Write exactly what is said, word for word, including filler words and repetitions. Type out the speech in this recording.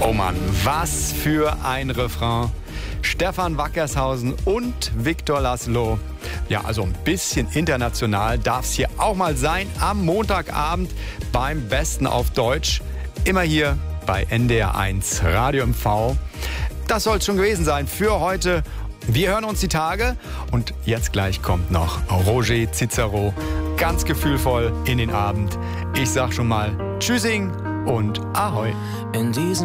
Oh Mann, was für ein Refrain. Stefan Wackershausen und Victor Laszlo. Ja, also ein bisschen international darf es hier auch mal sein am Montagabend beim Besten auf Deutsch. Immer hier bei N D R eins Radio M V. Das soll es schon gewesen sein für heute. Wir hören uns die Tage und jetzt gleich kommt noch Roger Cicero ganz gefühlvoll in den Abend. Ich sag schon mal Tschüssing und Ahoi. In diesem